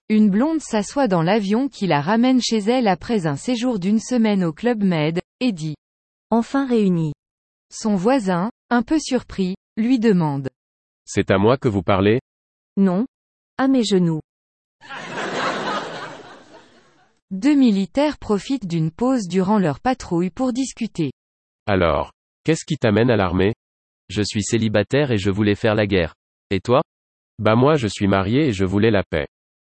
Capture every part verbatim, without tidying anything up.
Une blonde s'assoit dans l'avion qui la ramène chez elle après un séjour d'une semaine au Club Med, et dit. Enfin réunis. Son voisin, un peu surpris, lui demande. C'est à moi que vous parlez? Non. À mes genoux. Deux militaires profitent d'une pause durant leur patrouille pour discuter. Alors, qu'est-ce qui t'amène à l'armée? Je suis célibataire et je voulais faire la guerre. Et toi? Bah moi je suis marié et je voulais la paix.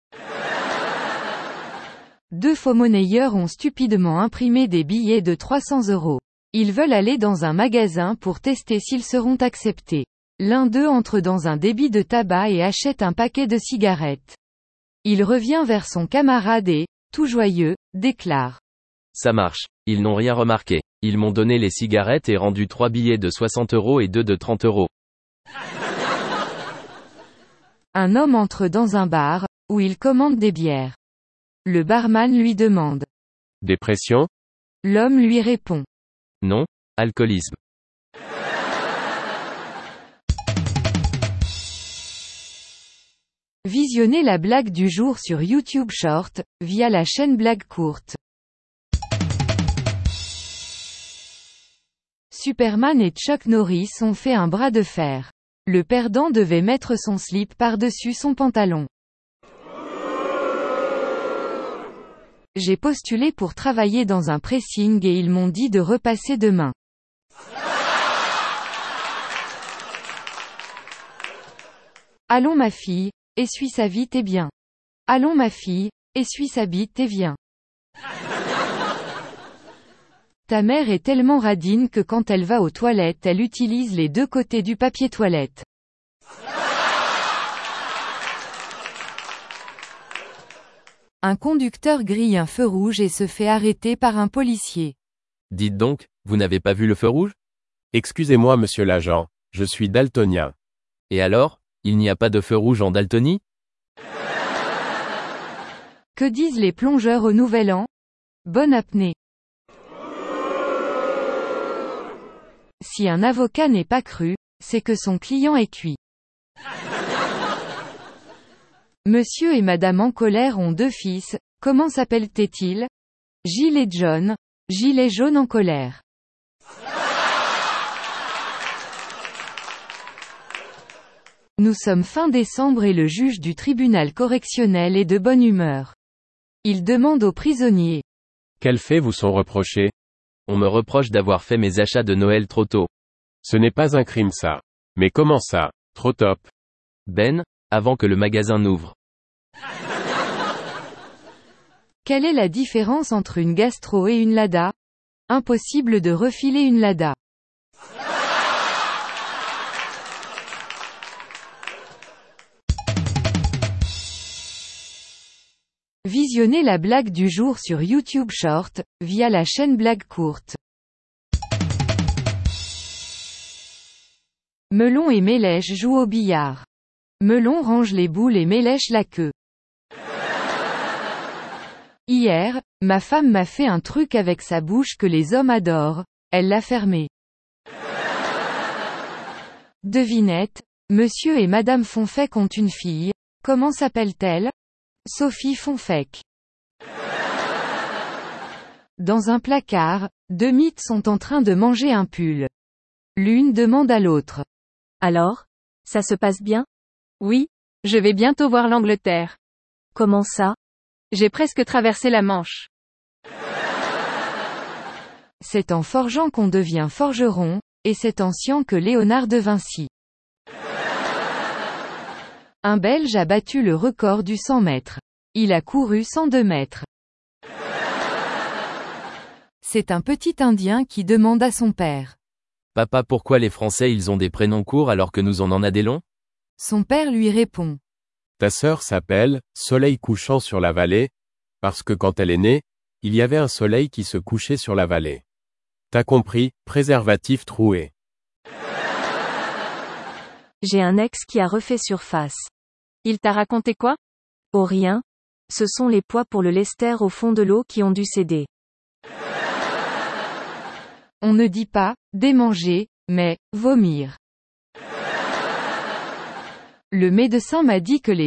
Deux faux-monnayeurs ont stupidement imprimé des billets de trois cents euros. Ils veulent aller dans un magasin pour tester s'ils seront acceptés. L'un d'eux entre dans un débit de tabac et achète un paquet de cigarettes. Il revient vers son camarade et, tout joyeux, déclare. Ça marche. Ils n'ont rien remarqué. Ils m'ont donné les cigarettes et rendu trois billets de soixante euros et deux de trente euros. Un homme entre dans un bar, où il commande des bières. Le barman lui demande. Dépression? L'homme lui répond. Non, alcoolisme. Visionnez la blague du jour sur YouTube Short, via la chaîne Blague Courte. Superman et Chuck Norris ont fait un bras de fer. Le perdant devait mettre son slip par-dessus son pantalon. J'ai postulé pour travailler dans un pressing et ils m'ont dit de repasser demain. Allons ma fille, essuie sa bite et bien. Allons ma fille, essuie sa bite et viens. Ta mère est tellement radine que quand elle va aux toilettes elle utilise les deux côtés du papier toilette. Un conducteur grille un feu rouge et se fait arrêter par un policier. Dites donc, vous n'avez pas vu le feu rouge? Excusez-moi monsieur l'agent, je suis daltonien. Et alors, il n'y a pas de feu rouge en Daltonie? Que disent les plongeurs au Nouvel An? Bonne apnée. Si un avocat n'est pas cru, c'est que son client est cuit. Monsieur et Madame en colère ont deux fils, comment s'appellent-ils? Gilles et John, Gilet jaune en colère. Nous sommes fin décembre et le juge du tribunal correctionnel est de bonne humeur. Il demande aux prisonniers. Quels faits vous sont reprochés? On me reproche d'avoir fait mes achats de Noël trop tôt. Ce n'est pas un crime ça. Mais comment ça, trop top? Ben, avant que le magasin n'ouvre. Quelle est la différence entre une gastro et une Lada? Impossible de refiler une Lada. Visionnez la blague du jour sur YouTube Short, via la chaîne Blague Courte. Melon et Mélèche jouent au billard. Melon range les boules et Mélèche la queue. Hier, ma femme m'a fait un truc avec sa bouche que les hommes adorent, elle l'a fermé. Devinette, monsieur et madame Fonfec ont une fille, comment s'appelle-t-elle? Sophie Fonfec. Dans un placard, deux mythes sont en train de manger un pull. L'une demande à l'autre. Alors? Ça se passe bien? Oui, je vais bientôt voir l'Angleterre. Comment ça? J'ai presque traversé la Manche. C'est en forgeant qu'on devient forgeron, et c'est en sciant que Léonard de Vinci. Un Belge a battu le record du cent mètres. Il a couru cent deux mètres. C'est un petit Indien qui demande à son père. Papa, pourquoi les Français ils ont des prénoms courts alors que nous on en a des longs? Son père lui répond. Ta sœur s'appelle Soleil couchant sur la vallée, parce que quand elle est née, il y avait un soleil qui se couchait sur la vallée. T'as compris, préservatif troué. J'ai un ex qui a refait surface. Il t'a raconté quoi? Oh rien. Ce sont les poids pour le lester au fond de l'eau qui ont dû céder. On ne dit pas « démanger », mais « vomir ». Le médecin m'a dit que les